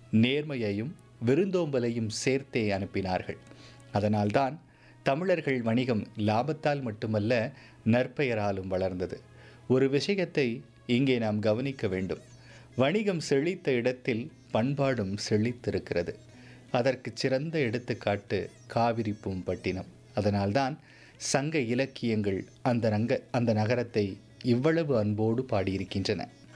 நேர்மையையும் விருந்தோம்பலையும் சேர்த்தே அனுப்பினார்கள். அதனால்தான் தமிழர்கள் வணிகம் லாபத்தால் மட்டுமல்ல, நற்பெயராலும் வளர்ந்தது. ஒரு விஷயத்தை இங்கே நாம் கவனிக்க வேண்டும். வணிகம் செழித்த இடத்தில் பண்பாடும் செழித்திருக்கிறது. அதற்கு சிறந்த எடுத்துக்காட்டு காவிரி பூம்பட்டினம். அதனால்தான் சங்க இலக்கியங்கள் அந்த நகரத்தை இவ்வளவு அன்போடு பாடியிருக்கின்றன.